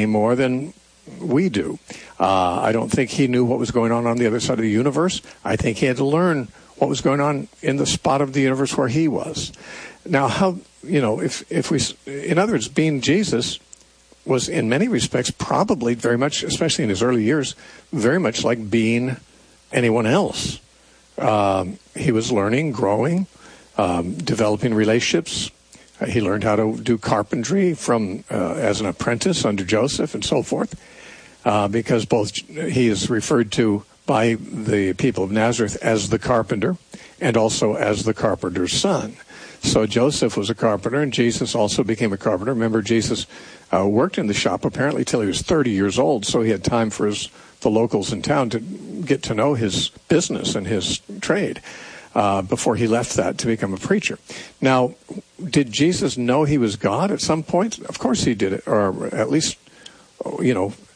any more than we do. I don't think he knew what was going on the other side of the universe. I think he had to learn what was going on in the spot of the universe where he was. Now, how, if we, in other words, being Jesus was in many respects probably very much, especially in his early years, very much like being anyone else. He was learning, growing, developing relationships. He learned how to do carpentry as an apprentice under Joseph and so forth, because both he is referred to by the people of Nazareth as the carpenter and also as the carpenter's son. So Joseph was a carpenter, and Jesus also became a carpenter. Remember, Jesus worked in the shop apparently till he was 30 years old, so he had time for the locals in town to get to know his business and his trade before he left that to become a preacher. Now, did Jesus know he was God at some point? Of course he did it, or at least, we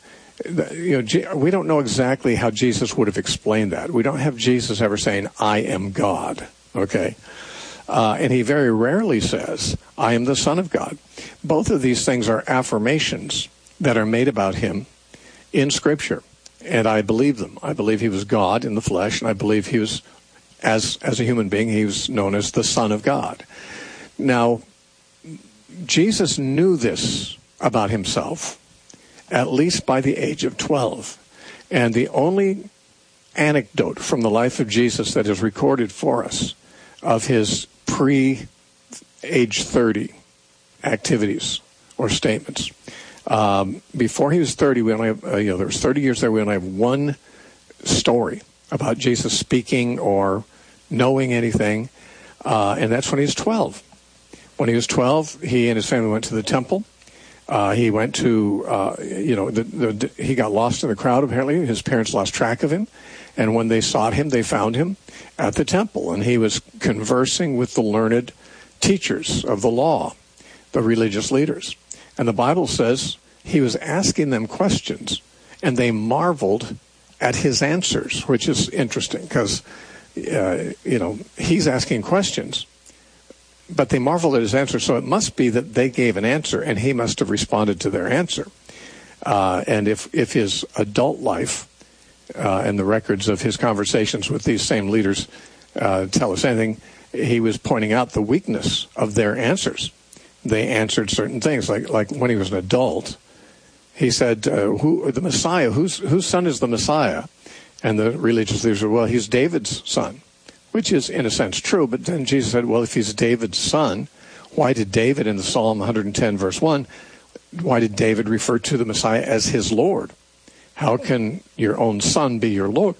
don't know exactly how Jesus would have explained that. We don't have Jesus ever saying, I am God, okay? And he very rarely says, I am the Son of God. Both of these things are affirmations that are made about him in Scripture, and I believe them. I believe he was God in the flesh, and I believe he was, as a human being, he was known as the Son of God. Now, Jesus knew this about himself, at least by the age of 12. And the only anecdote from the life of Jesus that is recorded for us of his pre-age 30 activities or statements. Before he was 30, we only have, there was 30 years there, we only have one story about Jesus speaking or knowing anything, and that's when he was 12. When he was 12, he and his family went to the temple. He went to, he got lost in the crowd, apparently. His parents lost track of him. And when they sought him, they found him at the temple. And he was conversing with the learned teachers of the law, the religious leaders. And the Bible says he was asking them questions, and they marveled at his answers, which is interesting because, he's asking questions. But they marveled at his answer, so it must be that they gave an answer, and he must have responded to their answer. And if his adult life and the records of his conversations with these same leaders tell us anything, he was pointing out the weakness of their answers. They answered certain things, like when he was an adult, he said, the Messiah, whose son is the Messiah? And the religious leaders said, well, he's David's son. Which is, in a sense, true. But then Jesus said, well, if he's David's son, why did David in the Psalm 110, verse 1, why did David refer to the Messiah as his Lord? How can your own son be your Lord?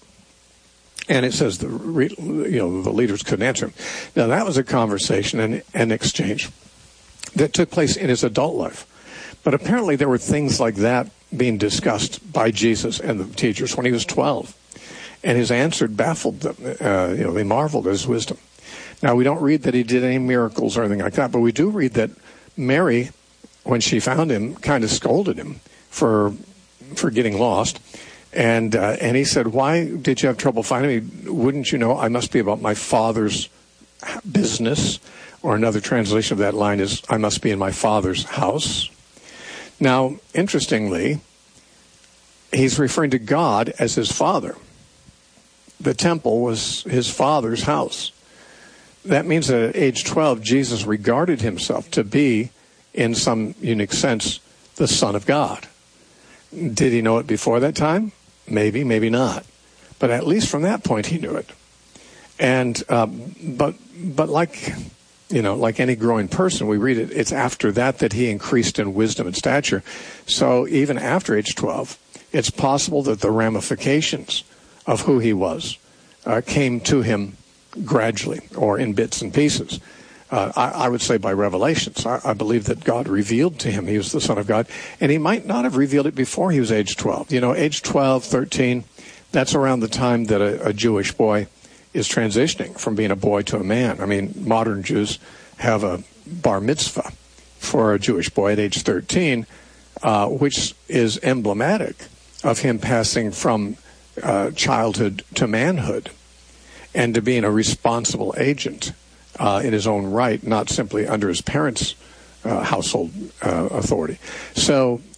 And it says the leaders couldn't answer him. Now, that was a conversation and an exchange that took place in his adult life. But apparently there were things like that being discussed by Jesus and the teachers when he was 12. And his answer baffled them. They marveled at his wisdom. Now, we don't read that he did any miracles or anything like that, but we do read that Mary, when she found him, kind of scolded him for getting lost. And he said, why did you have trouble finding me? Wouldn't you know I must be about my Father's business? Or another translation of that line is, I must be in my Father's house. Now, interestingly, he's referring to God as his Father. The temple was his Father's house. That means that at age 12, Jesus regarded himself to be, in some unique sense, the Son of God. Did he know it before that time? Maybe, maybe not. But at least from that point, he knew it. And but like any growing person, we read it. It's after that he increased in wisdom and stature. So even after age 12, it's possible that the ramifications of who he was came to him gradually or in bits and pieces. I would say by revelations. I believe that God revealed to him he was the Son of God, and he might not have revealed it before he was age 12. Age 12, 13, that's around the time that a Jewish boy is transitioning from being a boy to a man. I mean, modern Jews have a bar mitzvah for a Jewish boy at age 13, which is emblematic of him passing from childhood to manhood and to being a responsible agent in his own right, not simply under his parents' household authority. So